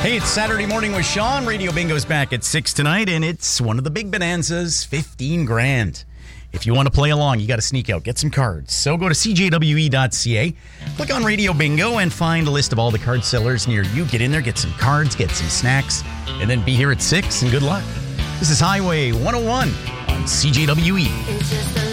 Hey, it's Saturday Morning with Sean. Radio Bingo's back at 6 tonight, and it's one of the big bonanzas, 15 grand. If you want to play along, you got to sneak out, get some cards. So go to cjwe.ca, click on Radio Bingo, and find a list of all the card sellers near you. Get in there, get some cards, get some snacks, and then be here at 6, and good luck. This is Highway 101 on CJWE.